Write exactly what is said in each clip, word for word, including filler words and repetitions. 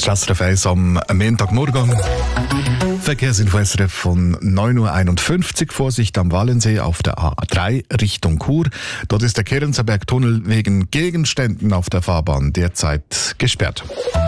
Das ist S R F eins am Montagmorgen. Verkehrsinfo S R F von neun Uhr einundfünfzig. Vorsicht am Wallensee auf der A drei Richtung Chur. Dort ist der Kerenzerberg-Tunnel wegen Gegenständen auf der Fahrbahn derzeit gesperrt.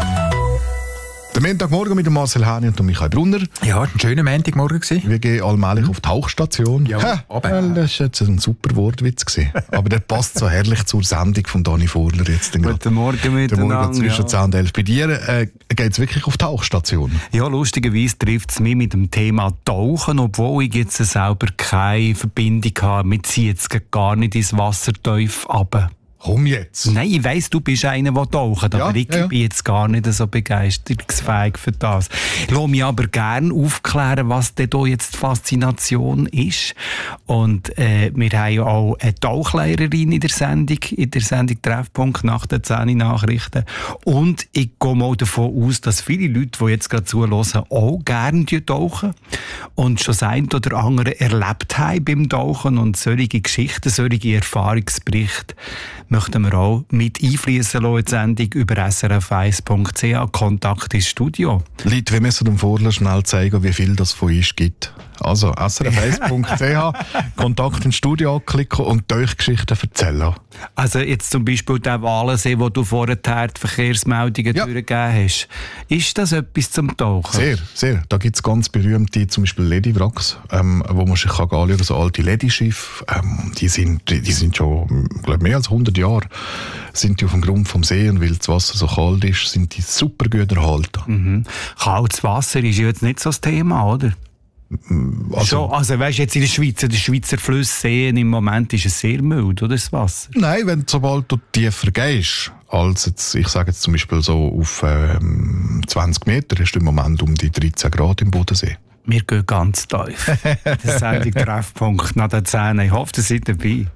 Der Montagmorgen mit dem Marcel Hani und dem Michael Brunner. Ja, ein schöner Montagmorgen gewesen. Wir gehen allmählich mhm. auf die Tauchstation. Ja, ha, aber. Das war jetzt ein super Wortwitz gewesen. Aber der passt so herrlich zur Sendung von Dani Vorler jetzt. Guten Morgen miteinander. Der Morgen zwischen ja. zehn und elf. Bei dir äh, geht es wirklich auf die Tauchstation? Ja, lustigerweise trifft es mich mit dem Thema Tauchen, obwohl ich jetzt selber keine Verbindung habe. Wir ziehen jetzt gar nicht ins Wasser tief runter. Komm jetzt! Nein, ich weiss, du bist einer, der taucht, aber ja, ich ja. bin jetzt gar nicht so begeisterungsfähig für das. Ich lasse mich aber gerne aufklären, was denn da jetzt die Faszination ist. Und äh, wir haben ja auch eine Tauchlehrerin in der Sendung, in der Sendung Treffpunkt nach den zehn Nachrichten. Und ich gehe mal davon aus, dass viele Leute, die jetzt gerade zuhören, auch gerne tauchen und schon das eine oder andere erlebt haben beim Tauchen. Und solche Geschichten, solche Erfahrungsberichte möchten wir auch mit einfließen lassen in die Sendung über s r f eins punkt c h. Kontakt ins Studio. Leute, wir müssen dem Vorler schnell zeigen, wie viel das von uns gibt. Also s r f eins punkt c h, Kontakt ins Studio anklicken und euch Geschichten erzählen. Also jetzt zum Beispiel der Walensee, wo du vorher die Verkehrsmeldungen ja. durchgegeben hast. Ist das etwas zum Tauchen? Sehr, sehr. Da gibt es ganz berühmte, zum Beispiel Ledi-Wracks, ähm, wo man sich anschauen kann, so alte Ledi-Schiffe. Ähm, die, sind, die sind schon, glaube mehr als hundert Jahre sind die auf dem Grund vom See, und weil das Wasser so kalt ist, sind die super gut erhalten. Mhm. Kaltes Wasser ist ja jetzt nicht so das Thema, oder? Also, so, also weißt du, jetzt in der Schweiz, in den Schweizer Flüsse, Seen, im Moment ist es sehr mild, oder, das Wasser? Nein, wenn sobald du tiefer gehst, als jetzt, ich sage jetzt zum Beispiel so auf ähm, zwanzig Meter, ist im Moment um die dreizehn Grad im Bodensee. Wir gehen ganz tief. Das ist der Treffpunkt nach der zehn. Ich hoffe, ihr seid dabei.